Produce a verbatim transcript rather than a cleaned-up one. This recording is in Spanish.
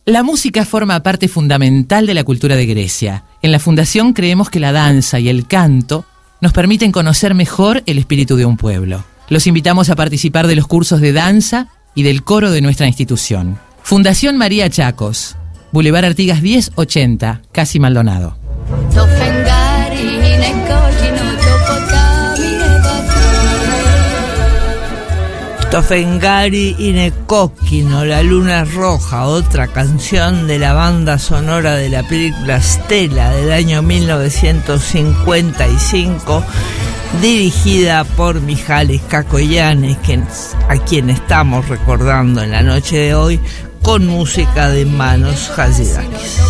La música forma parte fundamental de la cultura de Grecia. En la Fundación creemos que la danza y el canto nos permiten conocer mejor el espíritu de un pueblo. Los invitamos a participar de los cursos de danza y del coro de nuestra institución. Fundación María Chacos, Boulevard Artigas diez ochenta, Casi Maldonado. Tofengari Inekokino, La Luna Roja, otra canción de la banda sonora de la película Stella del año mil novecientos cincuenta y cinco, dirigida por Mijalis Cacoyanes, a quien estamos recordando en la noche de hoy, con música de Manos Hadzidakis.